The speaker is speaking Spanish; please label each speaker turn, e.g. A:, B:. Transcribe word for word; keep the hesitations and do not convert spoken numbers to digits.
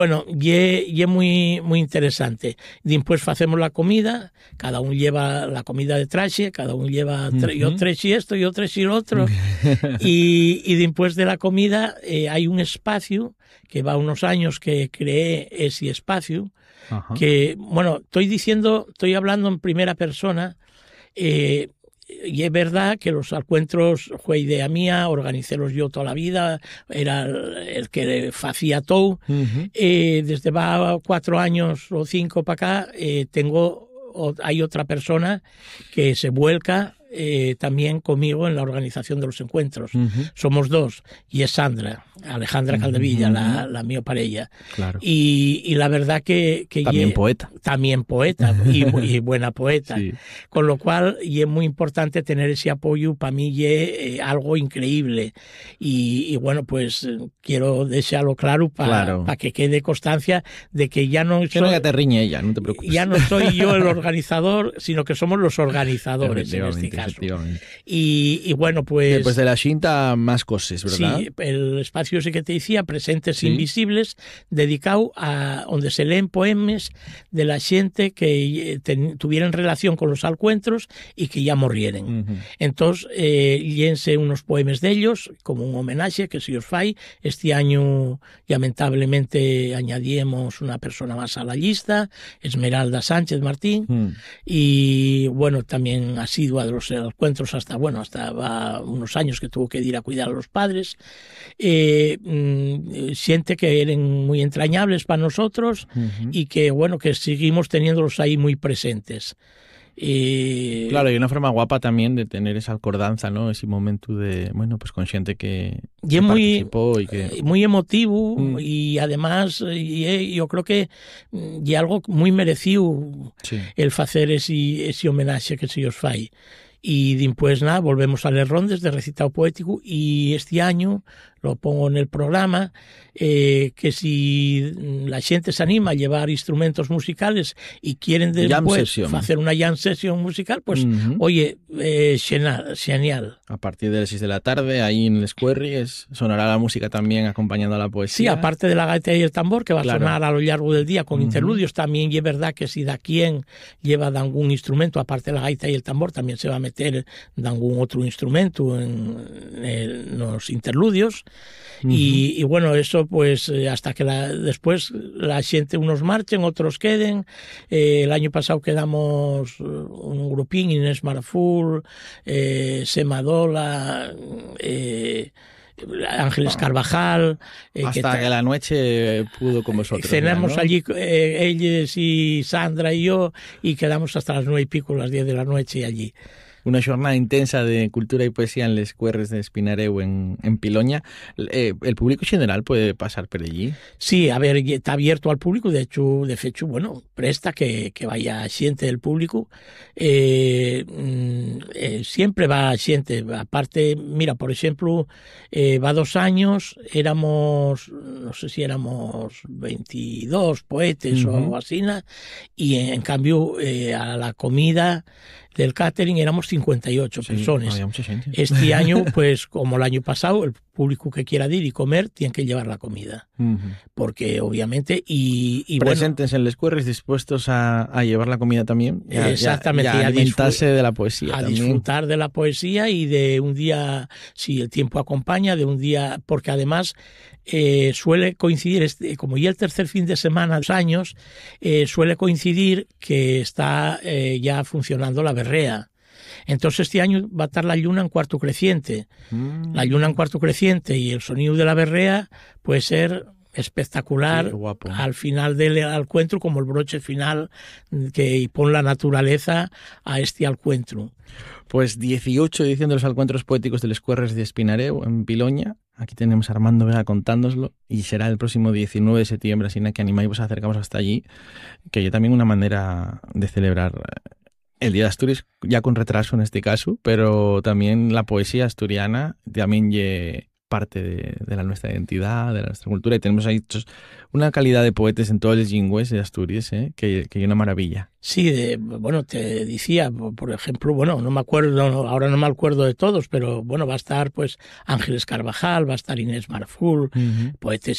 A: Bueno, y es muy, muy interesante. Después hacemos la comida, cada uno lleva la comida de traxe, cada uno lleva, tre, uh-huh. yo tres y esto, yo tres y lo otro. y, y después de la comida eh, hay un espacio que va unos años que creé ese espacio, uh-huh. que, bueno, estoy diciendo, estoy hablando en primera persona, eh, y es verdad que los encuentros fue idea mía, organicélos yo toda la vida, era el que hacía todo. Uh-huh. Eh, desde va cuatro años o cinco para acá, eh, tengo, hay otra persona que se vuelca eh, también conmigo en la organización de los encuentros. Uh-huh. Somos dos, y es Sandra, Alejandra Caldevilla, uh-huh. la, la mío parella.
B: Claro.
A: Y, y la verdad que... que
B: también
A: ye,
B: poeta.
A: También poeta, y, y buena poeta.
B: Sí.
A: Con lo cual, y es muy importante tener ese apoyo, para mí y eh, algo increíble. Y, y bueno, pues quiero desearlo claro para
B: claro.
A: pa que quede constancia de que ya no...
B: Que no te riñe ella, no te preocupes.
A: Ya no soy yo el organizador, sino que somos los organizadores en este caso. Y, y bueno, pues...
B: Después de la Xinta, más cosas, ¿verdad?
A: Sí, el espacio ese que te decía, Presentes
B: sí.
A: Invisibles, dedicado a donde se leen poemas de la gente que ten, tuvieran relación con los encuentros y que ya morrieren. Uh-huh. Entonces, eh, lléense unos poemas de ellos, como un homenaje que si os fai. Este año, lamentablemente, añadimos una persona más a la lista, Esmeralda Sánchez Martín, uh-huh. y bueno, también asidua de los encuentros hasta, bueno, hasta va unos años que tuvo que ir a cuidar a los padres. Eh, mm, siente que eran muy entrañables para nosotros uh-huh. y que, bueno, que seguimos teniéndolos ahí muy presentes. Eh,
B: claro, y una forma guapa también de tener esa acordanza, ¿no? Ese momento de, bueno, pues con gente que,
A: y
B: que
A: es muy,
B: participó y que...
A: muy emotivo
B: mm.
A: y además y, yo creo que y algo muy merecido
B: sí.
A: el hacer ese, ese homenaje que se os fai. Y después nada, volvemos a leer rondes de recitado poético y este año lo pongo en el programa, eh, que si la gente se anima a llevar instrumentos musicales y quieren después hacer una jam session musical, pues uh-huh. oye, eh, genial, genial.
B: A partir de las seis de la tarde, ahí en el Squarry, sonará la música también acompañando a la poesía.
A: Sí, aparte de la gaita y el tambor, que va
B: claro.
A: a sonar a lo largo del día con uh-huh. interludios, también y es verdad que si da quien lleva de algún instrumento, aparte de la gaita y el tambor, también se va a meter de algún otro instrumento en, en los interludios. Uh-huh. y, y bueno, eso pues hasta que la, después la gente, unos marchen, otros queden. Eh, el año pasado quedamos un grupín, Inés Marful, eh, Semadola, eh, Ángeles Carvajal.
B: Eh, hasta que, que la noche pudo con vosotros.
A: Cenamos
B: ya, ¿no?
A: allí, eh, ellos y Sandra y yo, y quedamos hasta las nueve y pico, las diez de la noche allí.
B: Una jornada intensa de cultura y poesía en les Cuerres de Espinareu en, en Piloña. Eh, ¿El público general puede pasar por allí?
A: Sí, a ver, está abierto al público. De hecho, de hecho bueno, presta que, que vaya gente del público. Eh, eh, siempre va gente. Aparte, mira, por ejemplo, eh, va dos años, éramos, no sé si éramos veintidós poetas uh-huh. o así, y en, en cambio eh, a la comida del catering éramos cincuenta y ocho
B: sí,
A: personas.
B: Había mucha gente.
A: Este año, pues como el año pasado, el público que quiera ir y comer tiene que llevar la comida. Uh-huh. Porque obviamente... y, y
B: Presentes
A: bueno,
B: en les Cuerres, dispuestos a, a llevar la comida también. Y a,
A: exactamente.
B: Y a, y a alimentarse de la poesía.
A: A
B: también.
A: disfrutar de la poesía y de un día, si el tiempo acompaña, de un día... Porque además eh, suele coincidir, este, como ya el tercer fin de semana de los años, eh, suele coincidir que está eh, ya funcionando la berrea. Entonces este año va a estar la luna en cuarto creciente. Mm. La luna en cuarto creciente y el sonido de la berrea puede ser espectacular al final del encuentro, como el broche final que pone la naturaleza a este encuentro.
B: Pues dieciocho edición de los encuentros poéticos de les Cuerres de Espinareu en Piloña. Aquí tenemos a Armando Vega contándoslo y será el próximo diecinueve de septiembre, así que animáis vos a acercamos hasta allí, que hay también una manera de celebrar el Día de Asturias, ya con retraso en este caso, pero también la poesía asturiana también es parte de, de la nuestra identidad, de la nuestra cultura, y tenemos ahí una calidad de poetas en todos los lingües de Asturias, ¿eh? que, que es una maravilla.
A: Sí, de, bueno, te decía, por ejemplo, bueno, no me acuerdo, ahora no me acuerdo de todos, pero bueno, va a estar pues Ángeles Carvajal, va a estar Inés Marful, uh-huh. poetas